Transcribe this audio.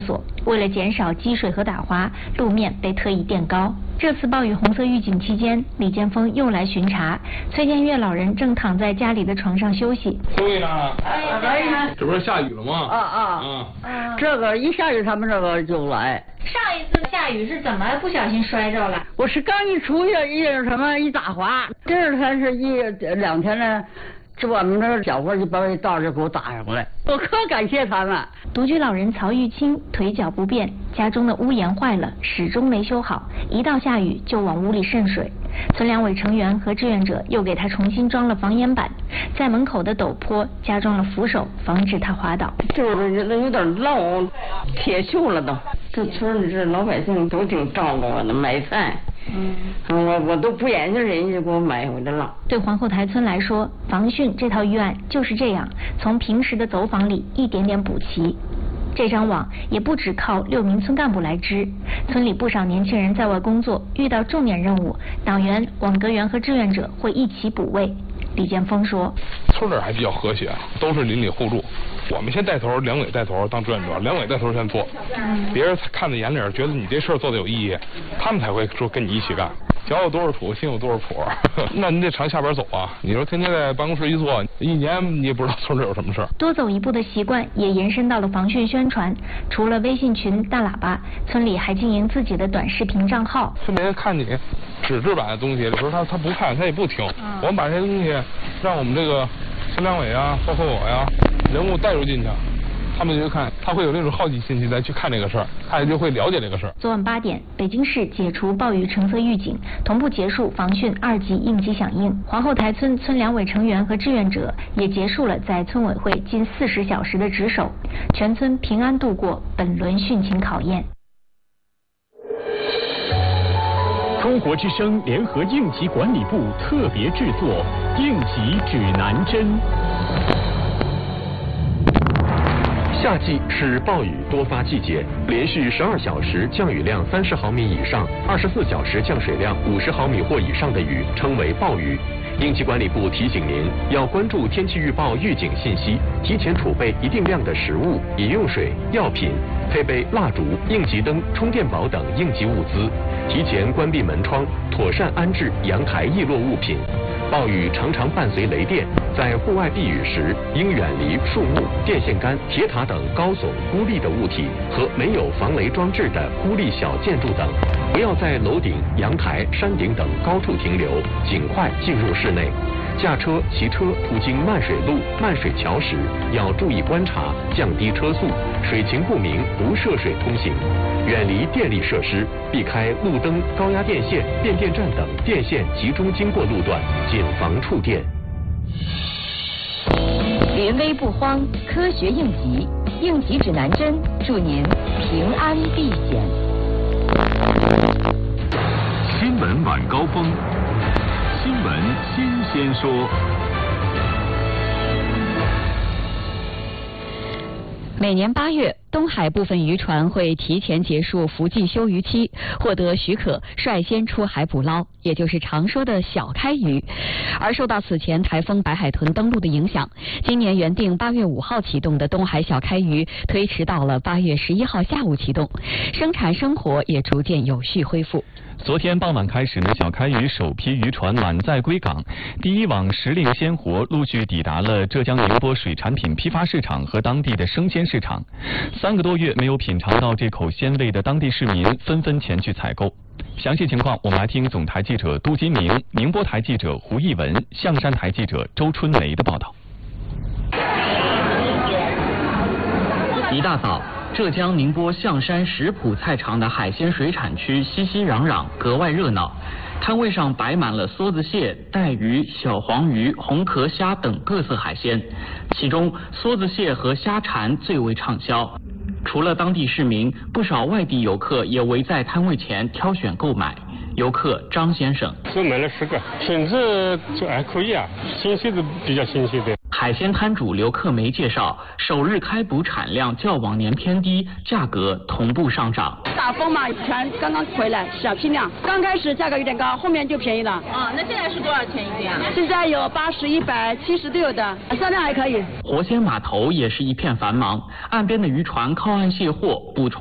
所，为了减少积水和打滑，路面被特意垫高。这次暴雨红色预警期间，李建峰又来巡查。崔建月老人正躺在家里的床上休息。 对呢，这不是下雨了吗？ 这个一下雨他们这个就来。 上一次下雨是怎么不小心摔着了？ 我是刚一出去一打滑，这才是2天呢。这我们这小伙就把这道就给我打上来，我可感谢他们。 独居老人曹玉清腿脚不便，家中的屋檐坏了，始终没修好，一到下雨就往屋里渗水。村两委成员和志愿者又给他重新装了防烟板，在门口的陡坡加装了扶手，防止他滑倒。 就是有点涝，铁锈了都。这村里这老百姓都挺照顾我的，买菜。我都不眼睛，人家就给我买回来了。 对皇后台村来说，防汛这套预案就是这样，从平时的走访里一点点补齐。这张网也不只靠6名村干部来织，村里不少年轻人在外工作，遇到重点任务，党员、网格员和志愿者会一起补位。李建峰说：“ 村里还比较和谐，都是邻里互助。我们先带头，两委带头当志愿者，两委带头先做，别人看在眼里，觉得你这事儿做的有意义，他们才会说跟你一起干。脚有多少土，心有多少谱。那你得常下边走啊！你说天天在办公室一坐，一年你也不知道村里有什么事儿。 多走一步的习惯也延伸到了防汛宣传，除了微信群、大喇叭，村里还经营自己的短视频账号。 村民看你纸质版的东西，有时候他不看，他也不听。我们把这些东西让我们这个村两委啊，包括我呀，人物带入进去。他们就看，他会有那种好奇心再去看这个事儿，他也就会了解这个事儿。 昨晚8点，北京市解除暴雨橙色预警，同步结束防汛2级应急响应。皇后台村村两委成员和志愿者也结束了在村委会近40小时的值守，全村平安度过本轮汛情考验。 中国之声联合应急管理部特别制作应急指南针。 夏季是暴雨多发季节，连续12小时降雨量30毫米以上，24小时降水量50毫米或以上的雨称为暴雨。应急管理部提醒您要关注天气预报预警信息，提前储备一定量的食物、饮用水、药品，配备蜡烛、应急灯、充电宝等应急物资，提前关闭门窗，妥善安置阳台易落物品。暴雨常常伴随雷电，在户外避雨时，应远离树木、电线杆、铁塔等高耸孤立的物体和没有防雷装置的孤立小建筑等，不要在楼顶、阳台、山顶等高处停留，尽快进入室内。驾车、骑车途经漫水路、漫水桥时，要注意观察，降低车速，水情不明不涉水通行，远离电力设施，避开路灯、高压电线、变电站等电线集中经过路段，谨防触电。 临危不慌，科学应急，应急指南针，祝您平安避险。 新闻晚高峰，新闻新鲜说。 每年8月，东海部分渔船会提前结束伏季休渔期，获得许可率先出海捕捞，也就是常说的小开渔。而受到此前台风白海豚登陆的影响，今年原定8月5号启动的东海小开渔推迟到了8月11号下午启动，生产生活也逐渐有序恢复。 昨天傍晚开始呢，小开渔首批渔船满载归港，第一网时令鲜活陆续抵达了浙江宁波水产品批发市场和当地的生鲜市场。3个多月没有品尝到这口鲜味的当地市民纷纷前去采购。详细情况我们来听总台记者杜金明、宁波台记者胡艺文、象山台记者周春雷的报道。 一大早，浙江宁波象山石浦菜场的海鲜水产区熙熙攘攘，格外热闹。摊位上摆满了梭子蟹、带鱼、小黄鱼、红壳虾等各色海鲜，其中梭子蟹和虾蝉最为畅销。除了当地市民，不少外地游客也围在摊位前挑选购买。游客张先生是买了10个，品质就还可以啊，新鲜的比较新鲜的。 海鲜摊主刘克梅介绍，首日开捕产量较往年偏低，价格同步上涨。 大风嘛，船刚刚回来，小批量，刚开始价格有点高，后面就便宜了。 那现在是多少钱一斤啊？ 现在有80、170都有的，销量还可以。 活鲜码头也是一片繁忙，岸边的渔船靠岸卸货，补充